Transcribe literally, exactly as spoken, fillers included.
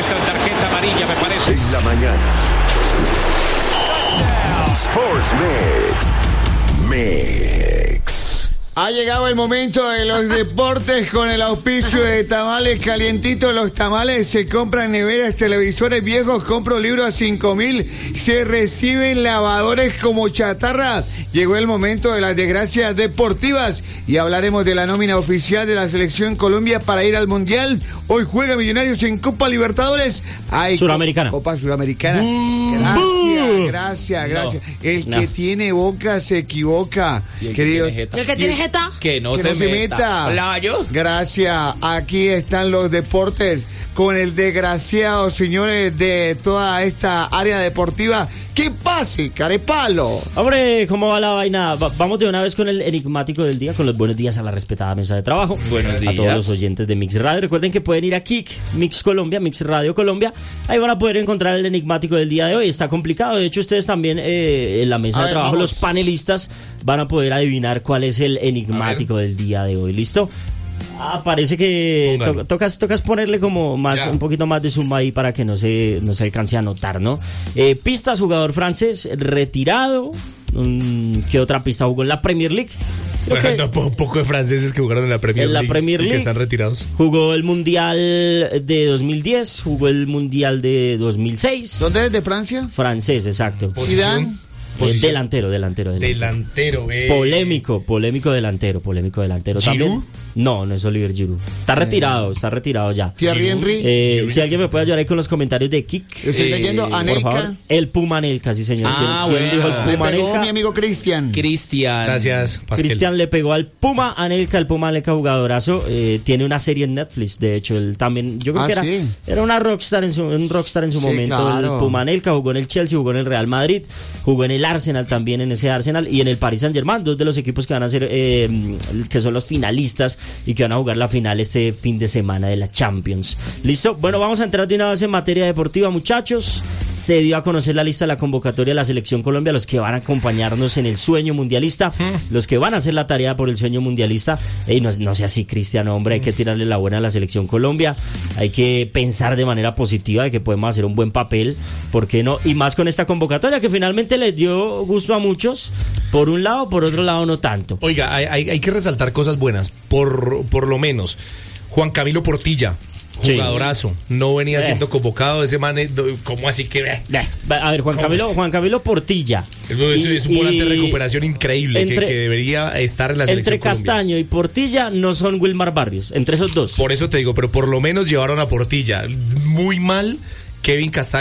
muestra tarjeta amarilla, me parece. En la mañana. Sports Mix. Mix. Ha llegado el momento de los deportes con el auspicio de Tamales Calientitos. Los tamales se compran neveras, televisores viejos, compro libros a cinco mil, se reciben lavadores como chatarra. Llegó el momento de las desgracias deportivas y hablaremos de la nómina oficial de la Selección Colombia para ir al Mundial. Hoy juega Millonarios en Copa Libertadores. Hay Suramericana. Copa Suramericana. Gracias, gracias, gracias. No, el no. que tiene boca se equivoca, queridos. ¿Y el que tiene jeta? Que no, que se, no se meta. meta. Hola, yo. Gracias. Aquí están los deportes con el desgraciado, señores, de toda esta área deportiva. ¿Qué pase, carepalo? Hombre, ¿cómo va la vaina? Va- vamos de una vez con el enigmático del día, con los buenos días a la respetada mesa de trabajo. Buenos días. A todos los oyentes de Mix Radio. Recuerden que pueden ir a Kik, Mix Colombia, Mix Radio Colombia. Ahí van a poder encontrar el enigmático del día de hoy. Está complicado. De hecho, ustedes también eh, en la mesa A de ver, trabajo, vamos. los panelistas, van a poder adivinar cuál es el enigmático del día de hoy. ¿Listo? Ah, parece que to- tocas, tocas ponerle como más, Ya. un poquito más de suma ahí para que no se, no se alcance a notar, ¿no? Eh, pistas, jugador francés, retirado. Mm, ¿Qué otra pista jugó en la Premier League? Creo que Un poco, poco de franceses que jugaron en la Premier En la League. Premier y League. que están retirados. jugó el Mundial de dos mil diez, jugó el Mundial de dos mil seis. ¿Dónde es? ¿De Francia? Francés, exacto. Zidane. Eh, Posición. delantero, delantero, delantero. Delantero, eh. Polémico, polémico delantero, polémico delantero. ¿Giroud? También. No, no es Oliver Giroud. Está retirado, está retirado ya. Thierry Henry. Eh, si alguien me puede ayudar ahí con los comentarios de Kik. Estoy eh, leyendo por Anelka. favor. El Puma Anelka, sí señor. Ah, ¿Quién- quién bueno. dijo el Le Puma pegó Anelka? mi amigo Cristian. Cristian. Gracias, Pascal. Cristian le pegó al Puma Anelka, el Puma Anelka jugadorazo. Eh, tiene una serie en Netflix, de hecho, él también. Yo creo Ah, que era, sí. era una rockstar en su, un rockstar en su Sí, momento. claro. El Puma Anelka jugó en el Chelsea, jugó en el Real Madrid, jugó en el Arsenal también, en ese Arsenal, y en el Paris Saint Germain, dos de los equipos que van a ser, eh, que son los finalistas y que van a jugar la final este fin de semana de la Champions. ¿Listo? Bueno, vamos a entrar de una vez en materia deportiva, muchachos. Se dio a conocer la lista de la convocatoria de la Selección Colombia, los que van a acompañarnos en el sueño mundialista, los que van a hacer la tarea por el sueño mundialista. Ey, no, no sea así, Cristiano, hombre, hay que tirarle la buena a la Selección Colombia, hay que pensar de manera positiva de que podemos hacer un buen papel, ¿por qué no? Y más con esta convocatoria que finalmente les dio gusto a muchos, por un lado, por otro lado no tanto. Oiga, hay, hay, hay que resaltar cosas buenas. Por, por lo menos, Juan Camilo Portilla, Sí. jugadorazo. No venía Eh. siendo convocado. Ese man, es- ¿cómo así que ve? Ya, a ver, Juan ¿Cómo Camilo, es? Juan Camilo Portilla. Es, es- es un volante de Y- recuperación increíble que- entre- que, debería estar en la selección Entre Colombia. Castaño y Portilla no son Wilmar Barrios, entre esos dos. Por eso te digo, pero por lo menos llevaron a Portilla. Muy mal Kevin Castaño.